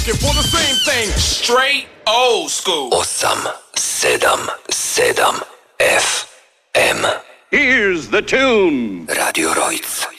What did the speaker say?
For the same thing. Straight old school. 877 FM. Here's the tune. Radio Rojc.